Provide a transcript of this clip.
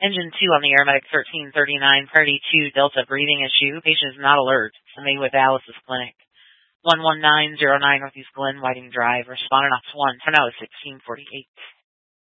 Engine 2 on the Aeromedic 1339, priority 2, Delta breathing issue. Patient is not alert. Somebody with dialysis clinic. 11909 Northeast Glen, Whiting Drive. Respondent Ops 1, turnout is 1648.